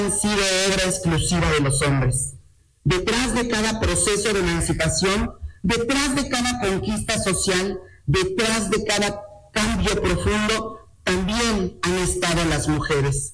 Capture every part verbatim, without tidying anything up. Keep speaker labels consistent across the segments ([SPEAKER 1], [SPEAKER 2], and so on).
[SPEAKER 1] han sido obra exclusiva de los hombres. Detrás de cada proceso de emancipación, detrás de cada conquista social, detrás de cada cambio profundo, también han estado las mujeres.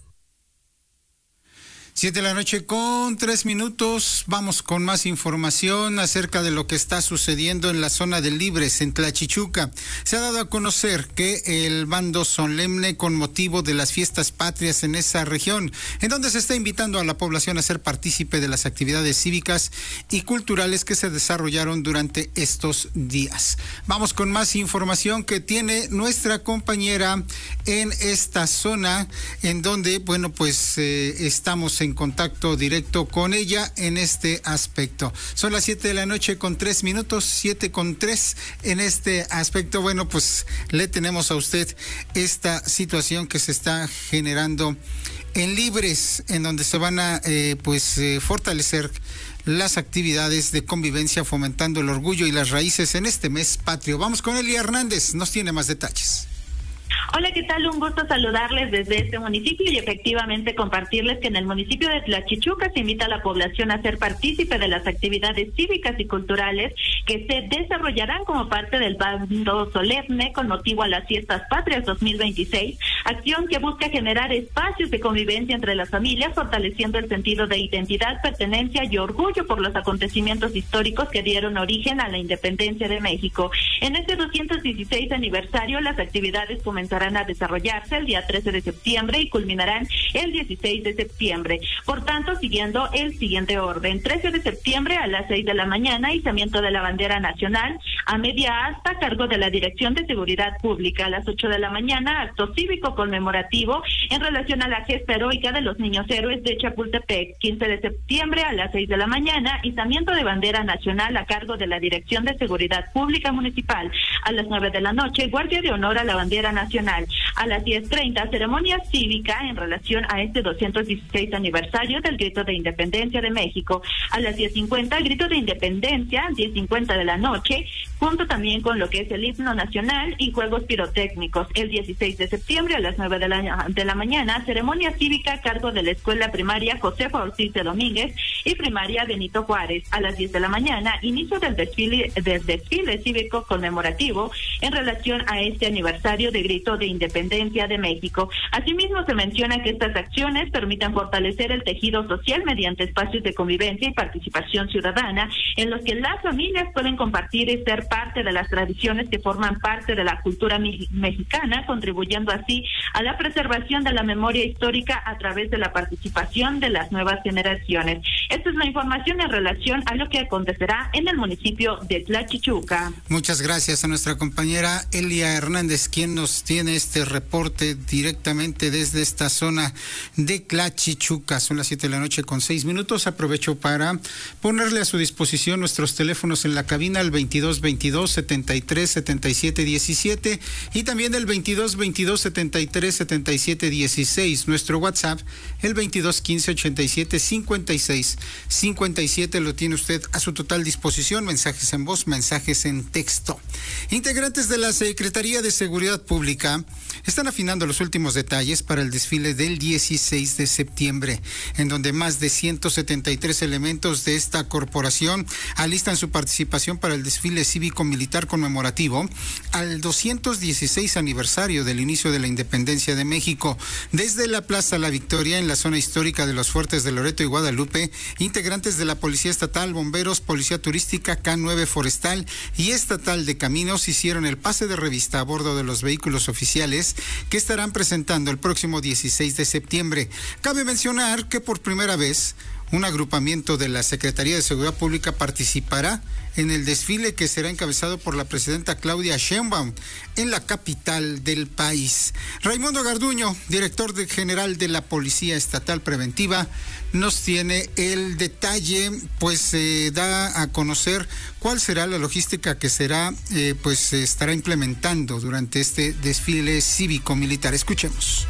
[SPEAKER 2] Siete de la noche con tres minutos. Vamos con más información acerca de lo que está sucediendo en la zona de Libres, en Tlachichuca. Se ha dado a conocer que el bando solemne con motivo de las fiestas patrias en esa región, en donde se está invitando a la población a ser partícipe de las actividades cívicas y culturales que se desarrollaron durante estos días. Vamos con más información que tiene nuestra compañera en esta zona, en donde, bueno, pues eh, estamos en en contacto directo con ella en este aspecto. Son las siete de la noche con tres minutos, siete con tres en este aspecto. Bueno, pues le tenemos a usted esta situación que se está generando en Libres, en donde se van a eh, pues eh, fortalecer las actividades de convivencia, fomentando el orgullo y las raíces en este mes patrio. Vamos con Elia Hernández, nos tiene más detalles.
[SPEAKER 3] Hola, ¿qué tal? Un gusto saludarles desde este municipio y efectivamente compartirles que en el municipio de Tlachichuca se invita a la población a ser partícipe de las actividades cívicas y culturales que se desarrollarán como parte del bando solemne con motivo a las Fiestas Patrias dos mil veintiséis, acción que busca generar espacios de convivencia entre las familias, fortaleciendo el sentido de identidad, pertenencia y orgullo por los acontecimientos históricos que dieron origen a la independencia de México. En este doscientos dieciséis aniversario, las actividades comenzarán a desarrollarse el día trece de septiembre y culminarán el dieciséis de septiembre. Por tanto, siguiendo el siguiente orden: trece de septiembre a las seis de la mañana, izamiento de la bandera nacional a media asta a cargo de la Dirección de Seguridad Pública. A las ocho de la mañana, acto cívico conmemorativo en relación a la gesta heroica de los niños héroes de Chapultepec. quince de septiembre a las seis de la mañana, izamiento de bandera nacional a cargo de la Dirección de Seguridad Pública Municipal. A las nueve de la noche, guardia de honor a la bandera nacional. A las diez treinta, ceremonia cívica en relación a este doscientos dieciséis aniversario del Grito de Independencia de México. A las diez cincuenta, Grito de Independencia, diez cincuenta de la noche, junto también con lo que es el himno nacional y juegos pirotécnicos. El dieciséis de septiembre a las nueve de la, de la mañana, ceremonia cívica a cargo de la Escuela Primaria Josefa Ortiz de Domínguez y Primaria Benito Juárez. A las diez de la mañana, inicio del desfile, del desfile cívico conmemorativo en relación a este aniversario de Grito de Independencia de México. Asimismo, se menciona que estas acciones permitan fortalecer el tejido social mediante espacios de convivencia y participación ciudadana en los que las familias pueden compartir y ser parte de las tradiciones que forman parte de la cultura mi- mexicana, contribuyendo así a la preservación de la memoria histórica a través de la participación de las nuevas generaciones. Esta es la información en relación a lo que acontecerá en el municipio de Tlachichuca.
[SPEAKER 2] Muchas gracias a nuestra compañera Elia Hernández, quien nos tiene este reporte directamente desde esta zona de Tlachichuca. Son las siete de la noche con seis minutos. Aprovecho para ponerle a su disposición nuestros teléfonos en la cabina, el veintidós veintidós setenta y tres setenta y siete diecisiete y también el veintidós veintidós setenta y tres setenta y siete dieciséis. Nuestro WhatsApp, el veintidós quince ochenta y siete cincuenta y seis cincuenta y siete, lo tiene usted a su total disposición. Mensajes en voz, mensajes en texto. Integrantes de la Secretaría de Seguridad Pública están afinando los últimos detalles para el desfile del dieciséis de septiembre, en donde más de ciento setenta y tres elementos de esta corporación alistan su participación para el desfile cívico-militar conmemorativo al doscientos dieciséis aniversario del inicio de la independencia de México. Desde la Plaza La Victoria, en la zona histórica de los fuertes de Loreto y Guadalupe, integrantes de la Policía Estatal, Bomberos, Policía Turística, K nueve Forestal y Estatal de Caminos hicieron el pase de revista a bordo de los vehículos oficiales que estarán presentando el próximo dieciséis de septiembre. Cabe mencionar que por primera vez un agrupamiento de la Secretaría de Seguridad Pública participará en el desfile que será encabezado por la presidenta Claudia Sheinbaum en la capital del país. Raimundo Garduño, director de general de la Policía Estatal Preventiva, nos tiene el detalle, pues eh, da a conocer cuál será la logística que será, eh, pues se estará implementando durante este desfile cívico-militar. Escuchemos.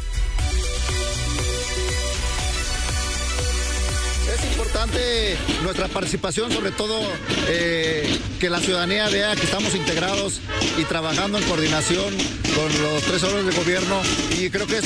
[SPEAKER 4] Importante nuestra participación, sobre todo eh, que la ciudadanía vea que estamos integrados y trabajando en coordinación con los tres órdenes de gobierno, y creo que esto